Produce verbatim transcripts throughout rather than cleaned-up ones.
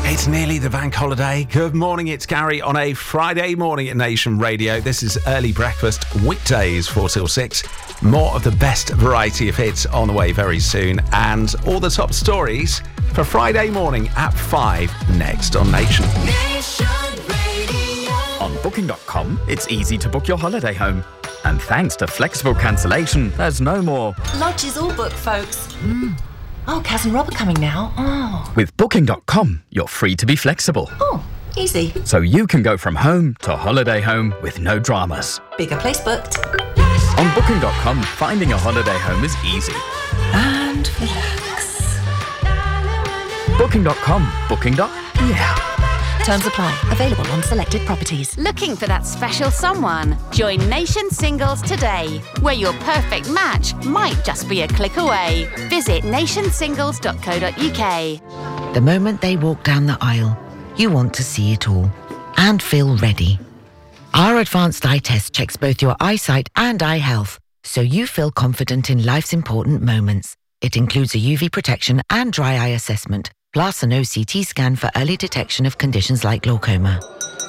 It's nearly the bank holiday. Good morning, it's Gary on a Friday morning at Nation Radio. This is Early Breakfast, weekdays four till six. More of the best variety of hits on the way very soon. And all the top stories for Friday morning at five next on Nation. Nation Radio. On Booking dot com, it's easy to book your holiday home. And thanks to flexible cancellation, there's no more. Lodge is all booked, folks. Mm. Oh, Kaz and Rob are coming now. Oh. With Booking dot com, you're free to be flexible. Oh, easy. So you can go from home to holiday home with no dramas. Bigger place booked. On Booking dot com, finding a holiday home is easy. And relax. Booking dot com. Booking. Yeah. Terms apply. Available on selected properties. Looking for that special someone? Join Nation Singles today, where your perfect match might just be a click away. Visit nation singles dot co dot uk. The moment they walk down the aisle, you want to see it all and feel ready. Our advanced eye test checks both your eyesight and eye health, so you feel confident in life's important moments. It includes a U V protection and dry eye assessment, plus an O C T scan for early detection of conditions like glaucoma.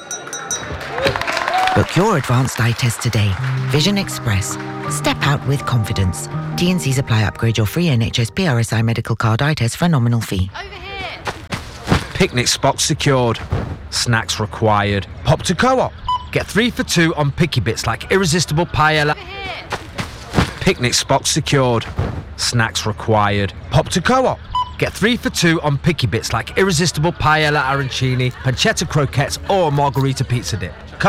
Book your advanced eye test today. Vision Express. Step out with confidence. T and C's apply. Upgrade your free N H S P R S I medical card eye test for a nominal fee. Over here. Picnic spot secured. Snacks required. Pop to Co-op. Get three for two on picky bits like irresistible paella. Over here. Picnic spot secured. Snacks required. Pop to Co-op. Get three for two on picky bits like irresistible paella arancini, pancetta croquettes or margarita pizza dip.